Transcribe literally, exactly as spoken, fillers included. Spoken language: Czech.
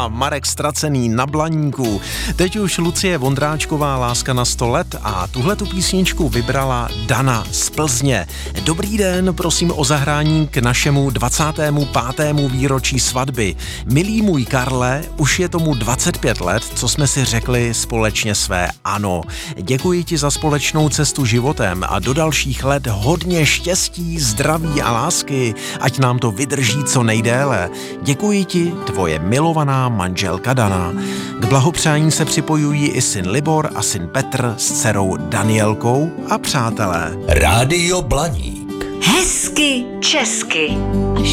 a Marek Ztracený na Blaníku. Teď už Lucie Vondráčková Láska na sto let a tuhletu písničku vybrala Dana z Plzně. Dobrý den, prosím o zahrání k našemu dvacátému pátému výročí svatby. Milý můj Karle, už je tomu dvacet pět let, co jsme si řekli společně své ano. Děkuji ti za společnou cestu životem a do dalších let hodně štěstí, zdraví a lásky, ať nám to vydrží co nejdéle. Děkuji ti, tvoje milovaná manželka Dana. K blahopřání se připojují i syn Libor a syn Petr s dcerou Danielkou a přátelé. Rádio Blaník. Hezky česky. Až